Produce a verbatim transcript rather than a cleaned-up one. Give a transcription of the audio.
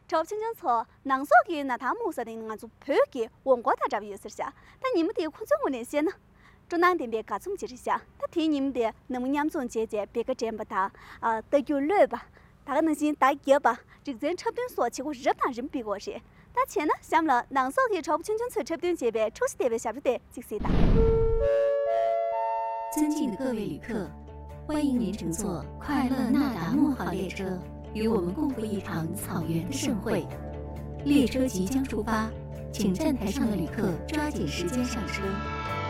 找不清清楚，能说给那他木色的那就拍给我国他这边有事下，但你们的空中我那些呢？中南点别个总结一下，他提你们的那么严重姐姐别个这样不他啊得有热吧，他可能先打一吧，这个人差不多说起我日本人比我些，但钱呢想了能说给找不清清楚差不多这边出事点别下不得就是的。 尊敬的各位旅客，欢迎您乘坐快乐那达慕号列车，与我们共赴一场草原的盛会。列车即将出发，请站台上的旅客抓紧时间上车。